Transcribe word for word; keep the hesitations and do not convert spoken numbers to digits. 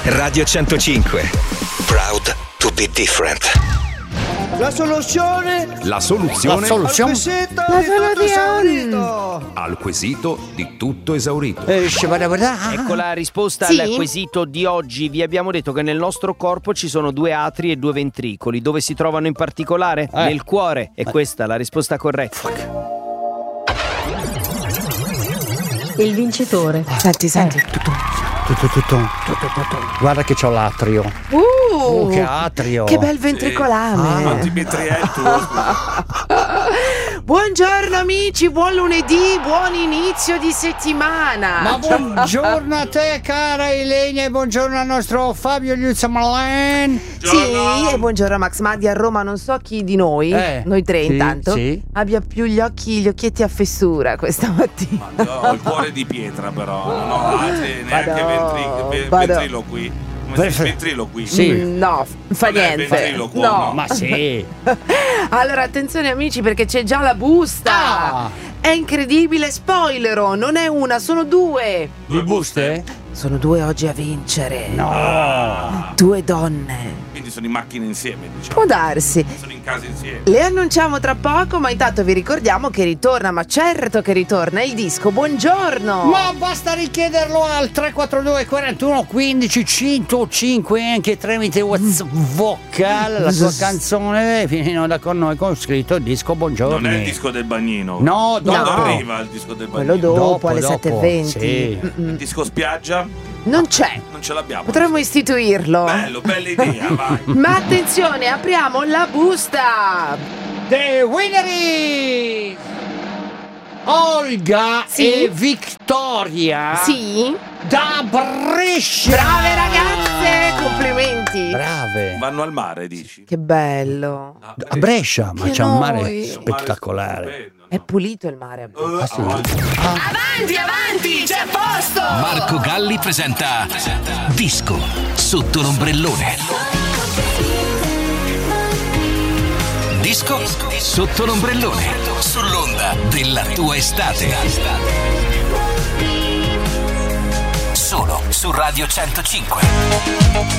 Radio centocinque. Proud to be different. La soluzione. La soluzione. La soluzione. Al quesito di tutto esaurito. Al quesito di tutto esaurito. Ecco la risposta Sì? al quesito di oggi. Vi abbiamo detto che nel nostro corpo ci sono due atri e due ventricoli. Dove si trovano in particolare? Eh. Nel cuore. E questa è la risposta corretta. Il vincitore. Senti, senti. Tutto, tutto. Guarda che c'ho l'atrio. Uh, Oh, che atrio. che bel ventricolame. Quanti metri è il tuo? Buongiorno amici, buon lunedì, buon inizio di settimana. Ma buongiorno a te, cara Elena, e buongiorno al nostro Fabio Liuzamalen. Sì, e buongiorno Max Madi a Roma. Non so chi di noi, Eh, noi tre sì, intanto, sì. abbia più gli occhi, gli occhietti a fessura questa mattina. Ma no, ho il cuore di pietra però, non ho altri, neanche ventri, ve- vado. ventriloqui. Come si ventriloqui? Sì. Mm, No, fa Non è niente. ventriloquo, No. no. Ma sì. Allora, attenzione amici, perché c'è già la busta. Ah. È incredibile, spoilero, non è una, sono due. Di buste? Sono due oggi a vincere. No. Due donne. Quindi sono in macchina insieme, diciamo. Può darsi. Sono in casa insieme. Le annunciamo tra poco, ma intanto vi ricordiamo che ritorna, ma certo che ritorna, il disco Buongiorno. Ma basta richiederlo al tre quattro due quarantuno quindici centocinque anche tramite WhatsApp vocal la tua canzone vieni in onda con noi con scritto disco Buongiorno. Non è il disco del bagnino. No, Quando no. arriva il disco del Quello bagnino? dopo, Dopo, alle dopo, sette e venti. sì. Il disco spiaggia? Non c'è. Non ce l'abbiamo. Potremmo istituirlo. Bello, bella idea, vai. Ma attenzione, apriamo la busta. The winner is Olga Sì? e Vittoria Sì? da Brescia. Brave ragazze, complimenti. Brave. Vanno al mare, dici? Che bello. A Brescia, ma Che c'è un mare noi. spettacolare. È pulito il mare a Brescia. Ah, sì. Avanti, avanti, c'è posto! Marco Galli presenta Disco sotto l'ombrellone. Disco sotto l'ombrellone. Sull'onda della tua estate. Solo su Radio centocinque.